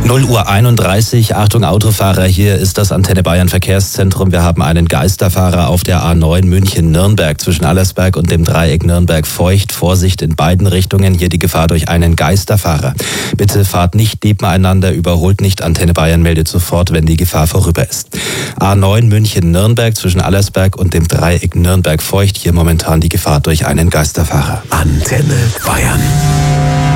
0:31 Uhr, Achtung Autofahrer, hier ist das Antenne Bayern Verkehrszentrum. Wir haben einen Geisterfahrer auf der A9 München-Nürnberg zwischen Allersberg und dem Dreieck Nürnberg-Feucht. Vorsicht in beiden Richtungen, hier die Gefahr durch einen Geisterfahrer. Bitte fahrt nicht nebeneinander, überholt nicht. Antenne Bayern meldet sofort, wenn die Gefahr vorüber ist. A9 München-Nürnberg zwischen Allersberg und dem Dreieck Nürnberg-Feucht, hier momentan die Gefahr durch einen Geisterfahrer. Antenne Bayern.